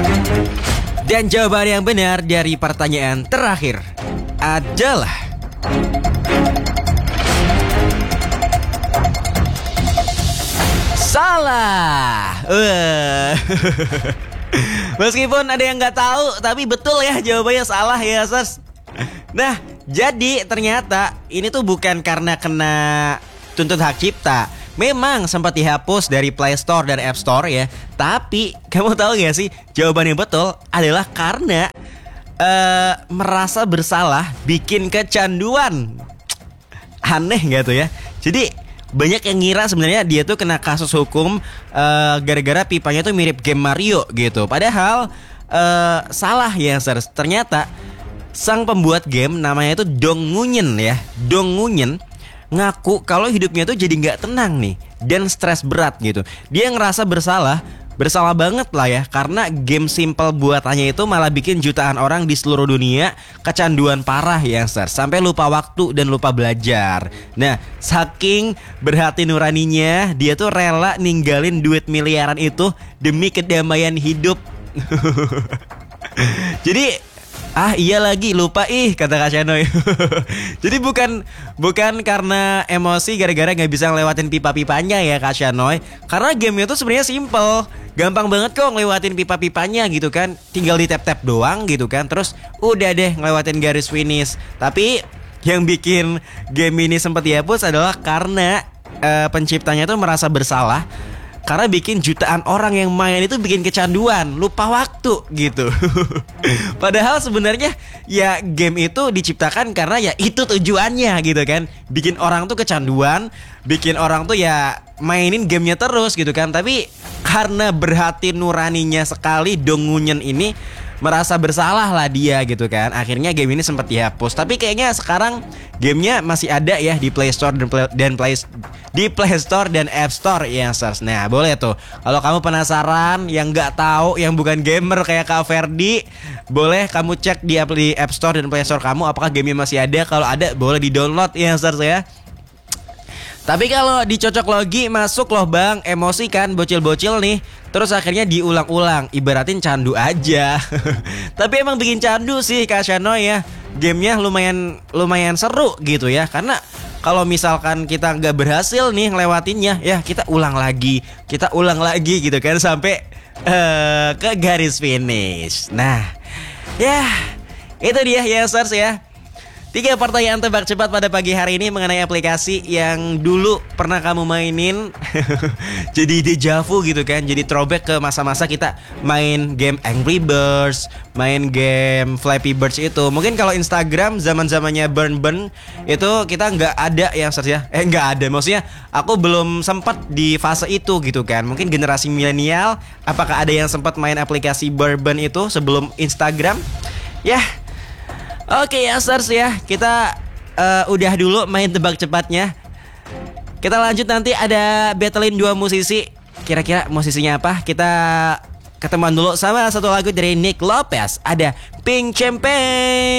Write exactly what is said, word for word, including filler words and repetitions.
Dan jawaban yang benar dari pertanyaan terakhir adalah salah. Wah. Meskipun ada yang nggak tahu, tapi betul ya jawabannya salah ya, Sers. Nah, jadi ternyata ini tuh bukan karena kena tuntut hak cipta. Memang sempat dihapus dari Play Store dan App Store ya. Tapi kamu tahu gak sih, jawaban yang betul adalah karena uh, merasa bersalah bikin kecanduan. Aneh gak tuh ya? Jadi banyak yang ngira sebenarnya dia tuh kena kasus hukum uh, gara-gara pipanya tuh mirip game Mario gitu. Padahal uh, salah ya, Sers. Ternyata sang pembuat game namanya itu Dong Nguyen ya. Dong Nguyen ngaku kalau hidupnya tuh jadi nggak tenang nih dan stres berat gitu. Dia ngerasa bersalah, bersalah banget lah ya, karena game simple buatannya itu malah bikin jutaan orang di seluruh dunia kecanduan parah ya, Sir. Sampai lupa waktu dan lupa belajar. Nah, saking berhati nuraninya, dia tuh rela ninggalin duit miliaran itu demi kedamaian hidup. Jadi ah iya lagi lupa ih, kata Kak Shanoy. Jadi bukan bukan karena emosi gara-gara gak bisa ngelewatin pipa-pipanya ya Kak Shanoy. Karena gamenya tuh sebenarnya simple, gampang banget kok ngelewatin pipa-pipanya gitu kan. Tinggal di tap-tap doang gitu kan. Terus udah deh ngelewatin garis finish. Tapi yang bikin game ini sempat dihapus adalah karena uh, penciptanya tuh merasa bersalah karena bikin jutaan orang yang main itu bikin kecanduan, lupa waktu gitu. Padahal sebenarnya ya game itu diciptakan karena ya itu tujuannya gitu kan. Bikin orang tuh kecanduan, bikin orang tuh ya mainin gamenya terus gitu kan. Tapi karena berhati nuraninya sekali, Dong Nguyen ini merasa bersalah lah dia gitu kan. Akhirnya game ini sempat dihapus. Tapi kayaknya sekarang gamenya masih ada ya di Play Store dan Play, dan Play di Play Store dan App Store ya, Sers. Nah, boleh tuh. Kalau kamu penasaran yang nggak tahu, yang bukan gamer kayak Kak Ferdi, boleh kamu cek di App Store dan Play Store kamu apakah gamenya masih ada. Kalau ada, boleh di-download ya, Sers ya. Tapi kalau dicocok logi masuk loh bang, emosi kan bocil-bocil nih. Terus akhirnya diulang-ulang, ibaratin candu aja. Tapi emang bikin candu sih Kak Shanoy ya. Gamenya lumayan lumayan seru gitu ya. Karena kalau misalkan kita nggak berhasil nih ngelewatinnya, ya kita ulang lagi, kita ulang lagi gitu kan sampai uh, ke garis finish. Nah, ya itu dia ya, Sers ya. Tiga pertanyaan tebak cepat pada pagi hari ini mengenai aplikasi yang dulu pernah kamu mainin. Jadi dejavu gitu kan. Jadi throwback ke masa-masa kita main game Angry Birds, main game Flappy Birds itu. Mungkin kalau Instagram zaman-zamannya Burn Burn itu kita nggak ada ya, Sers ya. Eh nggak ada, maksudnya aku belum sempat di fase itu gitu kan. Mungkin generasi milenial, apakah ada yang sempat main aplikasi Burn Burn itu sebelum Instagram? Ya. Oke ya, Sers ya, kita uh, udah dulu main tebak cepatnya. Kita lanjut nanti ada battlein dua musisi. Kira-kira musisinya apa? Kita ketemuan dulu sama satu lagu dari Nick Lopez. Ada Pink Champagne.